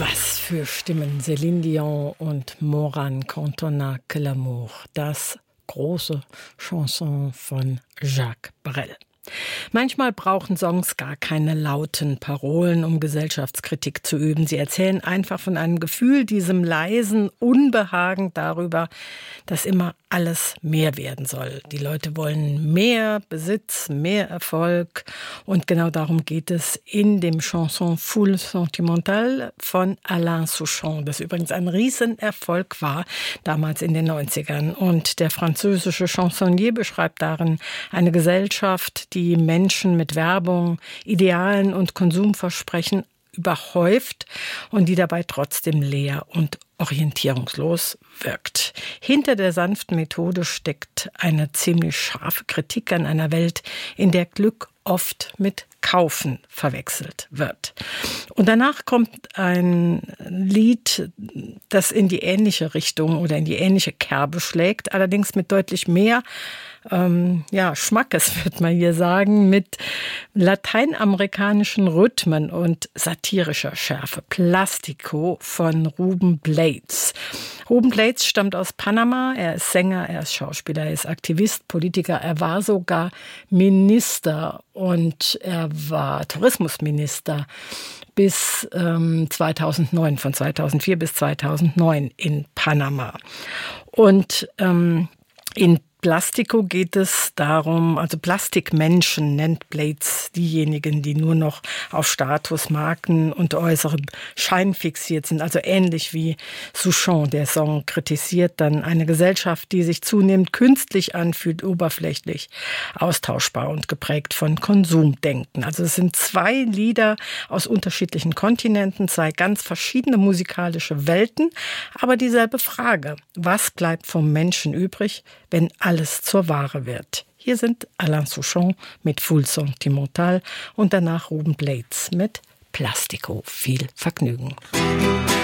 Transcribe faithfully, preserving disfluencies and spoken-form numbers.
Was für Stimmen, Céline Dion und Moran Cantona que l'amour, das große Chanson von Jacques Brel. Manchmal brauchen Songs gar keine lauten Parolen, um Gesellschaftskritik zu üben. Sie erzählen einfach von einem Gefühl, diesem leisen Unbehagen darüber, dass immer alles mehr werden soll. Die Leute wollen mehr Besitz, mehr Erfolg. Und genau darum geht es in dem Chanson Foule Sentimentale von Alain Souchon, das übrigens ein Riesenerfolg war, damals in den neunzigern. Und der französische Chansonnier beschreibt darin eine Gesellschaft, die Menschen mit Werbung, Idealen und Konsumversprechen überhäuft und die dabei trotzdem leer und orientierungslos wirkt. Hinter der sanften Methode steckt eine ziemlich scharfe Kritik an einer Welt, in der Glück oft mit Kaufen verwechselt wird. Und danach kommt ein Lied, das in die ähnliche Richtung oder in die ähnliche Kerbe schlägt, allerdings mit deutlich mehr ähm, ja, Schmackes, wird man hier sagen, mit lateinamerikanischen Rhythmen und satirischer Schärfe. Plastico von Ruben Blades. Ruben Blades stammt aus Panama. Er ist Sänger, er ist Schauspieler, er ist Aktivist, Politiker. Er war sogar Minister und er war Tourismusminister bis ähm, zweitausendneun, von zweitausendvier bis zweitausendneun in Panama. Und ähm, in Plastico geht es darum, also Plastikmenschen nennt Blades diejenigen, die nur noch auf Status, Marken und äußerem Schein fixiert sind. Also ähnlich wie Souchon, der Song kritisiert dann eine Gesellschaft, die sich zunehmend künstlich anfühlt, oberflächlich, austauschbar und geprägt von Konsumdenken. Also es sind zwei Lieder aus unterschiedlichen Kontinenten, zwei ganz verschiedene musikalische Welten, aber dieselbe Frage: Was bleibt vom Menschen übrig, wenn alles zur Ware wird? Hier sind Alain Souchon mit Foule Sentimentale und danach Ruben Blades mit Plastico. Viel Vergnügen.